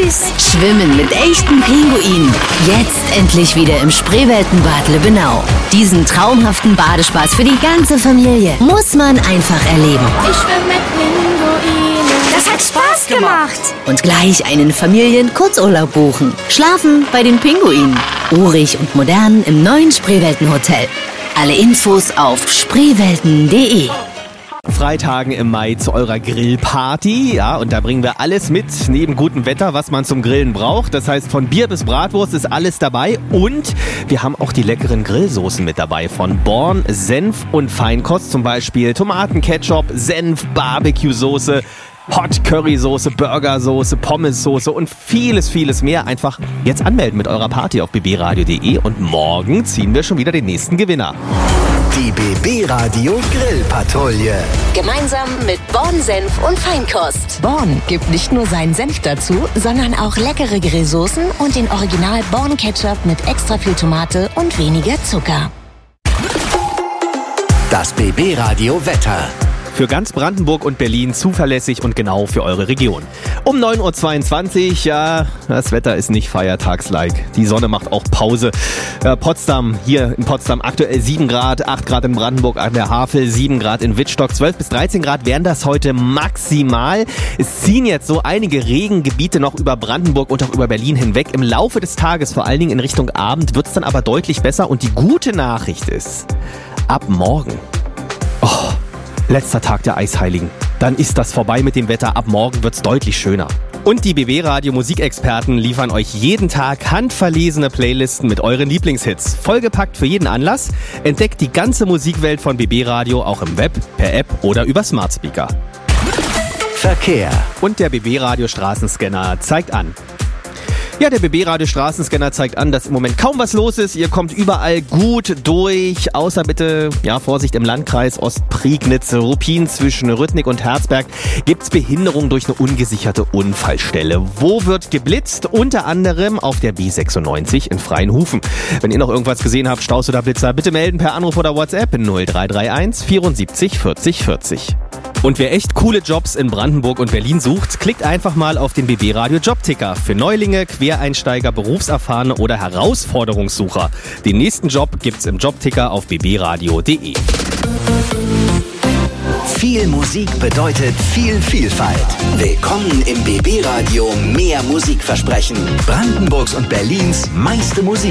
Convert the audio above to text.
süß. Schwimmen mit echten Pinguinen. Jetzt endlich wieder im Spreeweltenbad Lübbenau. Diesen traumhaften Badespaß für die ganze Familie muss man einfach erleben. Ich schwimme mit Pinguinen. Das hat Spaß gemacht. Und gleich einen Familien-Kurzurlaub buchen. Schlafen bei den Pinguinen. Urig und modern im neuen Spreeweltenhotel. Alle Infos auf spreewelten.de. Freitagen im Mai zu eurer Grillparty. Ja, und da bringen wir alles mit, neben gutem Wetter, was man zum Grillen braucht. Das heißt, von Bier bis Bratwurst ist alles dabei. Und wir haben auch die leckeren Grillsoßen mit dabei. Von Born, Senf und Feinkost. Zum Beispiel Tomaten, Ketchup, Senf, Barbecue-Soße, Hot Currysoße, Burgersoße, Pommessoße und vieles, vieles mehr. Einfach jetzt anmelden mit eurer Party auf bbradio.de und morgen ziehen wir schon wieder den nächsten Gewinner. Die BB Radio Grillpatrouille. Gemeinsam mit Born Senf und Feinkost. Born gibt nicht nur seinen Senf dazu, sondern auch leckere Grillsoßen und den Original Born Ketchup mit extra viel Tomate und weniger Zucker. Das BB Radio Wetter. Für ganz Brandenburg und Berlin zuverlässig und genau für eure Region. Um 9.22 Uhr, ja, das Wetter ist nicht feiertagslike. Die Sonne macht auch Pause. Potsdam, hier in Potsdam aktuell 7 Grad, 8 Grad in Brandenburg an der Havel, 7 Grad in Wittstock, 12 bis 13 Grad wären das heute maximal. Es ziehen jetzt so einige Regengebiete noch über Brandenburg und auch über Berlin hinweg. Im Laufe des Tages, vor allen Dingen in Richtung Abend, wird es dann aber deutlich besser. Und die gute Nachricht ist, ab morgen, letzter Tag der Eisheiligen. Dann ist das vorbei mit dem Wetter. Ab morgen wird's deutlich schöner. Und die BB Radio Musikexperten liefern euch jeden Tag handverlesene Playlisten mit euren Lieblingshits. Vollgepackt für jeden Anlass. Entdeckt die ganze Musikwelt von BB Radio auch im Web, per App oder über Smart Speaker. Verkehr. Und der BB Radio Straßenscanner zeigt an. Ja, der BB Radio Straßenscanner zeigt an, dass im Moment kaum was los ist. Ihr kommt überall gut durch, außer bitte, ja, Vorsicht, im Landkreis Ostprignitz, Ruppin zwischen Rüttnik und Herzberg gibt's Behinderung durch eine ungesicherte Unfallstelle. Wo wird geblitzt? Unter anderem auf der B96 in Freienhufen. Wenn ihr noch irgendwas gesehen habt, Staus oder Blitzer, bitte melden per Anruf oder WhatsApp 0331 74 40 40. Und wer echt coole Jobs in Brandenburg und Berlin sucht, klickt einfach mal auf den BB Radio Jobticker für Neulinge, Quereinsteiger, Berufserfahrene oder Herausforderungssucher. Den nächsten Job gibt's im Jobticker auf bbradio.de. Viel Musik bedeutet viel Vielfalt. Willkommen im BB Radio Mehr Musikversprechen. Brandenburgs und Berlins meiste Musik.